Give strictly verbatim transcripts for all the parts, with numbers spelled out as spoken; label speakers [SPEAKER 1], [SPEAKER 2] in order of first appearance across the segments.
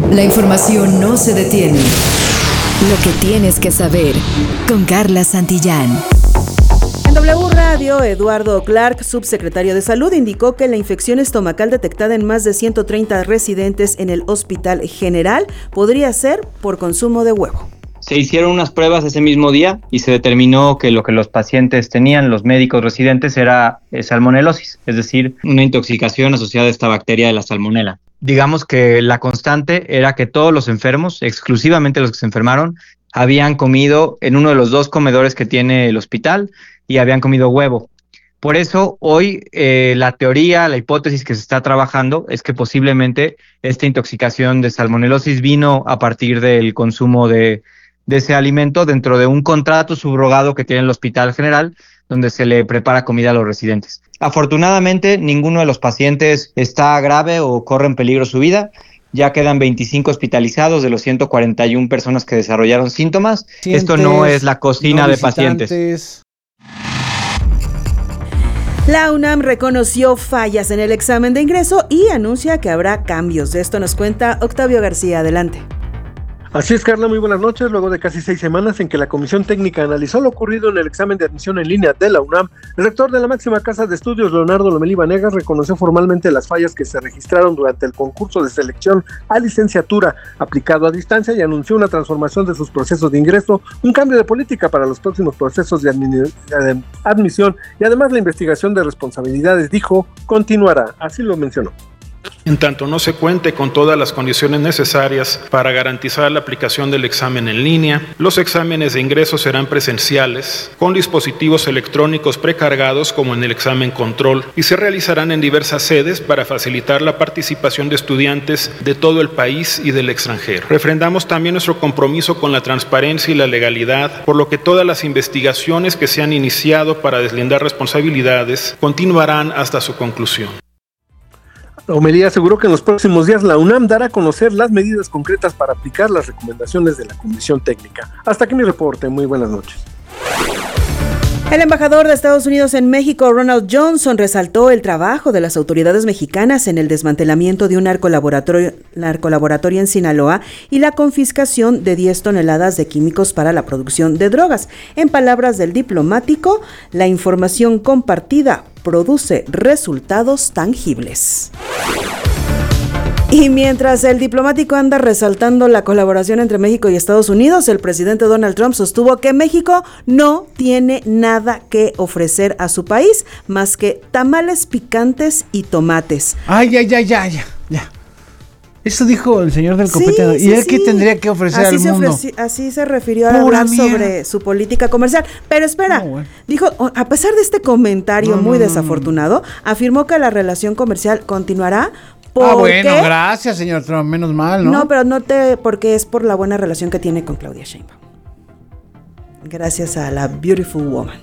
[SPEAKER 1] La información no se detiene. Lo que tienes que saber con Carla Santillán.
[SPEAKER 2] En W Radio, Eduardo Clark, subsecretario de Salud, indicó que la infección estomacal detectada en más de ciento treinta residentes en el Hospital General podría ser por consumo de huevo.
[SPEAKER 3] Se hicieron unas pruebas ese mismo día y se determinó que lo que los pacientes tenían, los médicos residentes, era eh, salmonelosis, es decir, una intoxicación asociada a esta bacteria de la salmonela. Digamos que la constante era que todos los enfermos, exclusivamente los que se enfermaron, habían comido en uno de los dos comedores que tiene el hospital y habían comido huevo. Por eso hoy eh, la teoría, la hipótesis que se está trabajando es que posiblemente esta intoxicación de salmonelosis vino a partir del consumo de, de ese alimento dentro de un contrato subrogado que tiene el Hospital General, donde se le prepara comida a los residentes. Afortunadamente, ninguno de los pacientes está grave o corre en peligro su vida. Ya quedan veinticinco hospitalizados de los ciento cuarenta y una personas que desarrollaron síntomas.
[SPEAKER 4] Pacientes,
[SPEAKER 3] Esto no es la cocina no de pacientes.
[SPEAKER 2] La UNAM reconoció fallas en el examen de ingreso y anuncia que habrá cambios. De esto nos cuenta Octavio García. Adelante.
[SPEAKER 5] Así es, Carla, muy buenas noches. Luego de casi seis semanas en que la Comisión Técnica analizó lo ocurrido en el examen de admisión en línea de la UNAM, el rector de la máxima casa de estudios, Leonardo Lomelí Vanegas, reconoció formalmente las fallas que se registraron durante el concurso de selección a licenciatura aplicado a distancia y anunció una transformación de sus procesos de ingreso, un cambio de política para los próximos procesos de admi- de admisión y además la investigación de responsabilidades, dijo, continuará. Así lo mencionó.
[SPEAKER 6] En tanto no se cuente con todas las condiciones necesarias para garantizar la aplicación del examen en línea, los exámenes de ingreso serán presenciales, con dispositivos electrónicos precargados como en el examen control, y se realizarán en diversas sedes para facilitar la participación de estudiantes de todo el país y del extranjero. Refrendamos también nuestro compromiso con la transparencia y la legalidad, por lo que todas las investigaciones que se han iniciado para deslindar responsabilidades continuarán hasta su conclusión.
[SPEAKER 5] Lomelí aseguró que en los próximos días la UNAM dará a conocer las medidas concretas para aplicar las recomendaciones de la Comisión Técnica. Hasta aquí mi reporte. Muy buenas noches.
[SPEAKER 2] El embajador de Estados Unidos en México, Ronald Johnson, resaltó el trabajo de las autoridades mexicanas en el desmantelamiento de un narcolaboratorio, narcolaboratorio en Sinaloa y la confiscación de diez toneladas de químicos para la producción de drogas. En palabras del diplomático, la información compartida produce resultados tangibles. Y mientras el diplomático anda resaltando la colaboración entre México y Estados Unidos, el presidente Donald Trump sostuvo que México no tiene nada que ofrecer a su país más que tamales picantes y tomates.
[SPEAKER 4] Ay, ya, ya, ya, ya, ya. Eso dijo el señor del copete. Sí, ¿Y sí, él sí. qué tendría que ofrecer
[SPEAKER 2] así
[SPEAKER 4] al
[SPEAKER 2] se
[SPEAKER 4] mundo?
[SPEAKER 2] Ofreci- así se refirió al hablar sobre su política comercial. Pero espera, no, bueno. dijo, a pesar de este comentario no, muy no, desafortunado, afirmó que la relación comercial continuará.
[SPEAKER 4] Ah, bueno, gracias, señor Trump, menos mal, ¿no?
[SPEAKER 2] No, pero no te, porque es por la buena relación que tiene con Claudia Sheinbaum. Gracias a la Beautiful Woman.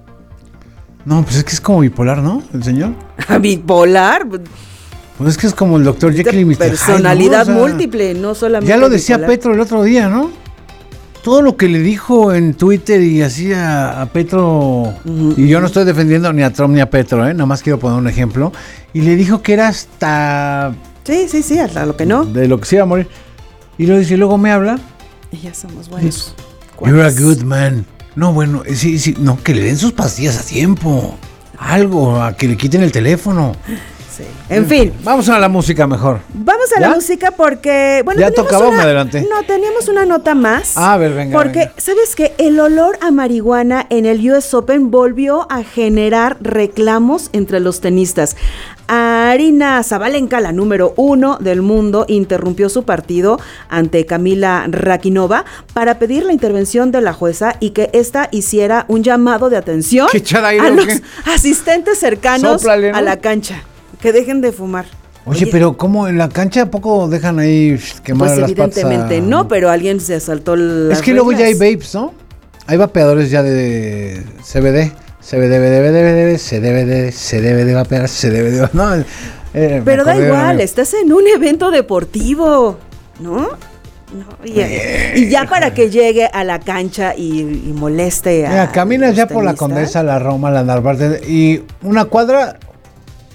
[SPEAKER 4] No, pues es que es como bipolar, ¿no? El señor.
[SPEAKER 2] ¿Bipolar?
[SPEAKER 4] Pues es que es como el doctor Jekyll y mister Hyde.
[SPEAKER 2] Personalidad ¿no? O sea, múltiple, no solamente
[SPEAKER 4] ya lo decía
[SPEAKER 2] bipolar.
[SPEAKER 4] Petro el otro día, ¿no? Todo lo que le dijo en Twitter y así a, a Petro, uh-huh. y yo no estoy defendiendo ni a Trump ni a Petro, ¿eh? Nada más quiero poner un ejemplo, y le dijo que era hasta...
[SPEAKER 2] Sí, sí, sí, hasta lo que no.
[SPEAKER 4] De lo que se iba a morir. Y luego dice, y luego me habla.
[SPEAKER 2] Y ya somos buenos.
[SPEAKER 4] You're a good man. No, bueno, sí, sí, no, que le den sus pastillas a tiempo. Algo, a que le quiten el teléfono.
[SPEAKER 2] Sí. En fin.
[SPEAKER 4] Vamos a la música mejor.
[SPEAKER 2] Vamos a ¿Ya? la música porque... bueno,
[SPEAKER 4] ya tocaba,
[SPEAKER 2] una,
[SPEAKER 4] me adelanté.
[SPEAKER 2] No, teníamos una nota más.
[SPEAKER 4] A ver, venga,
[SPEAKER 2] Porque,
[SPEAKER 4] venga.
[SPEAKER 2] ¿sabes qué? El olor a marihuana en el U S Open volvió a generar reclamos entre los tenistas. Aryna Sabalenka, la número uno del mundo, interrumpió su partido ante Kamila Rakhimova para pedir la intervención de la jueza y que ésta hiciera un llamado de atención a los qué? asistentes cercanos Sóplale, ¿no? a la cancha. Que dejen de fumar.
[SPEAKER 4] Oye, Oye, pero ¿cómo en la cancha a poco dejan ahí quemar
[SPEAKER 2] pues
[SPEAKER 4] las patas?
[SPEAKER 2] Evidentemente no, pero alguien se saltó las
[SPEAKER 4] Es que
[SPEAKER 2] reglas.
[SPEAKER 4] luego ya hay vapes, ¿no? Hay vapeadores ya de C B D. C B D, debe, debe, debe, se debe de, se debe de vapear, se debe de... No,
[SPEAKER 2] eh, pero da igual, estás en un evento deportivo, ¿no? No, y, eh, y ya para que llegue a la cancha y, y moleste a...
[SPEAKER 4] Mira, caminas ya por la Condesa, la Roma, la Narvarte y una cuadra...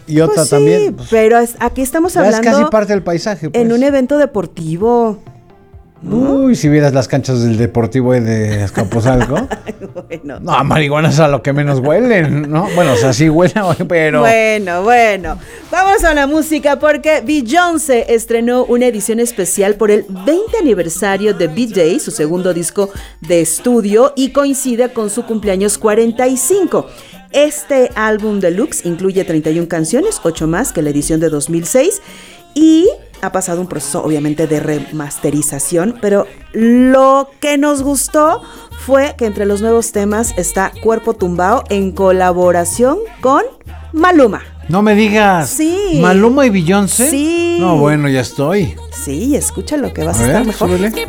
[SPEAKER 4] y otra
[SPEAKER 2] Pues sí,
[SPEAKER 4] también. Pues,
[SPEAKER 2] pero es- aquí estamos
[SPEAKER 4] ya es
[SPEAKER 2] hablando
[SPEAKER 4] casi parte del paisaje. Pues.
[SPEAKER 2] en un evento deportivo.
[SPEAKER 4] Uy, si vieras las canchas del Deportivo de Azcapotzalco.
[SPEAKER 2] Bueno.
[SPEAKER 4] No, marihuana es a lo que menos huelen, ¿no? Bueno, o sea, sí huele, pero...
[SPEAKER 2] Bueno, bueno. Vamos a la música porque Beyoncé estrenó una edición especial por el veinte aniversario de B-Day, su segundo disco de estudio, y coincide con su cumpleaños cuarenta y cinco. Este álbum deluxe incluye treinta y una canciones, ocho más que la edición de dos mil seis, y ha pasado un proceso obviamente de remasterización, pero lo que nos gustó fue que entre los nuevos temas está Cuerpo Tumbao en colaboración con Maluma.
[SPEAKER 4] No me digas.
[SPEAKER 2] Sí.
[SPEAKER 4] ¿Maluma y Beyoncé?
[SPEAKER 2] Sí.
[SPEAKER 4] No, bueno, ya estoy.
[SPEAKER 2] Sí, escúchalo que vas
[SPEAKER 4] A
[SPEAKER 2] a,
[SPEAKER 4] ver,
[SPEAKER 2] estar mejor.
[SPEAKER 4] súbele.
[SPEAKER 7] Que